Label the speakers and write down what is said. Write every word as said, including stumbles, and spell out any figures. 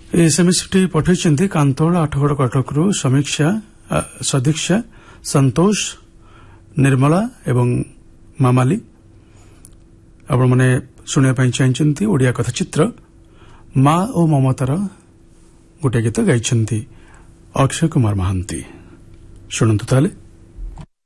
Speaker 1: एसएमएसटी पठाइଛନ୍ତି कांतोल आठगड़ कटकरू समीक्षा सदीक्षा संतोष निर्मला एवं मामाली आपण माने सुनिया ପାଇଁ ଚାହିଁଛନ୍ତି ओडिया कथाचित्र मा ओ ममतार गोटे गीत गाइଛନ୍ତି अक्षय कुमार महांती। शुणନ୍ତୁ ताले।